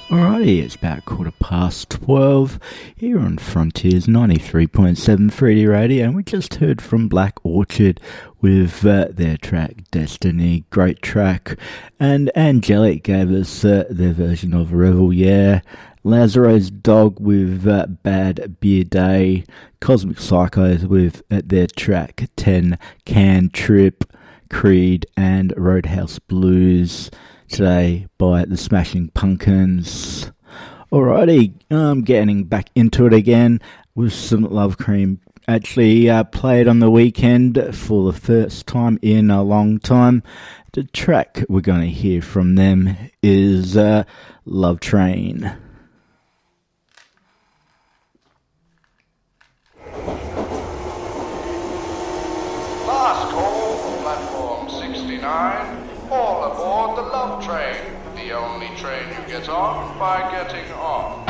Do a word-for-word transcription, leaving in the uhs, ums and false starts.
Alrighty, it's about quarter past twelve here on Frontiers ninety-three point seven three D Radio, and we just heard from Black Orchid with uh, their track Destiny, great track, and Angelic gave us uh, their version of Revel, yeah, Lazaro's Dog with uh, Bad Beer Day, Cosmic Psychos with uh, their track ten Can Trip, Creed and Roadhouse Blues today by the Smashing Pumpkins. Alrighty, I'm getting back into it again with some Love Cream. Actually uh, played on the weekend for the first time in a long time. The track we're going to hear from them is uh, Love Train. Last call, platform sixty-nine. All aboard the Love Train, the only train you get on by getting on.